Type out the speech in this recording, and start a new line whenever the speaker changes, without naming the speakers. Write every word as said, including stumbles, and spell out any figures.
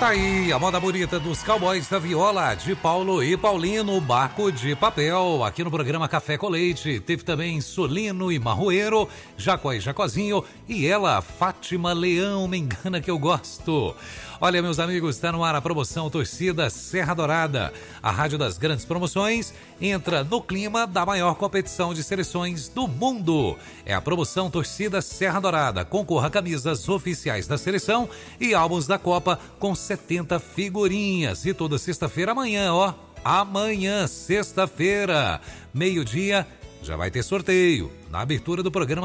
Tá aí a moda bonita dos Cowboys da Viola, de Paulo e Paulino, Barco de Papel, aqui no programa Café com Leite. Teve também Solino e Marroeiro, Jacó e Jacozinho, e ela, Fátima Leão, me engana que eu gosto. Olha, meus amigos, está no ar a promoção Torcida Serra Dourada. A rádio das grandes promoções entra no clima da maior competição de seleções do mundo. É a promoção Torcida Serra Dourada. Concorra a camisas oficiais da seleção e álbuns da Copa com setenta figurinhas. E toda sexta-feira amanhã, ó. Amanhã, sexta-feira, meio-dia, já vai ter sorteio. Na abertura do programa